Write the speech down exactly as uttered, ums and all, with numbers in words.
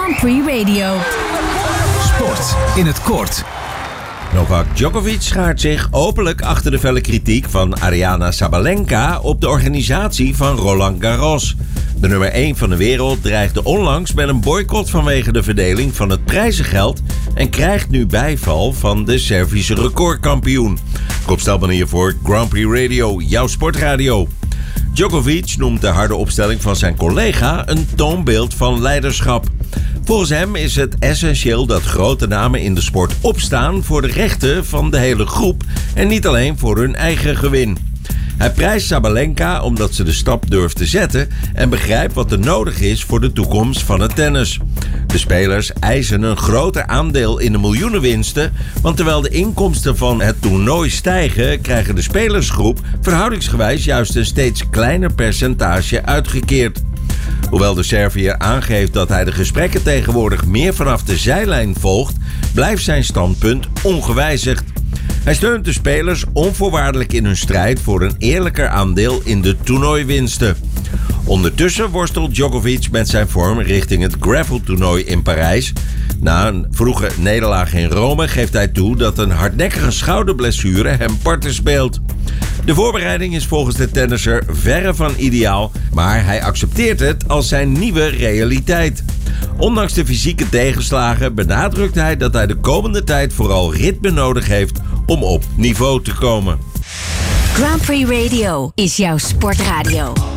Grand Prix Radio. Sport in het kort. Novak Djokovic schaart zich openlijk achter de felle kritiek van Aryna Sabalenka op de organisatie van Roland Garros. De nummer één van de wereld dreigde onlangs met een boycott vanwege de verdeling van het prijzengeld en krijgt nu bijval van de Servische recordkampioen. Kopstelbanier voor Grand Prix Radio, jouw sportradio. Djokovic noemt de harde opstelling van zijn collega een toonbeeld van leiderschap. Volgens hem is het essentieel dat grote namen in de sport opstaan voor de rechten van de hele groep en niet alleen voor hun eigen gewin. Hij prijst Sabalenka omdat ze de stap durft te zetten en begrijpt wat er nodig is voor de toekomst van het tennis. De spelers eisen een groter aandeel in de miljoenenwinsten, want terwijl de inkomsten van het toernooi stijgen, krijgen de spelersgroep verhoudingsgewijs juist een steeds kleiner percentage uitgekeerd. Hoewel de Serviër aangeeft dat hij de gesprekken tegenwoordig meer vanaf de zijlijn volgt, blijft zijn standpunt ongewijzigd. Hij steunt de spelers onvoorwaardelijk in hun strijd voor een eerlijker aandeel in de toernooiwinsten. Ondertussen worstelt Djokovic met zijn vorm richting het graveltoernooi in Parijs. Na een vroege nederlaag in Rome geeft hij toe dat een hardnekkige schouderblessure hem parten speelt. De voorbereiding is volgens de tennisser verre van ideaal, maar hij accepteert het als zijn nieuwe realiteit. Ondanks de fysieke tegenslagen benadrukt hij dat hij de komende tijd vooral ritme nodig heeft om op niveau te komen. Grand Prix Radio is jouw sportradio.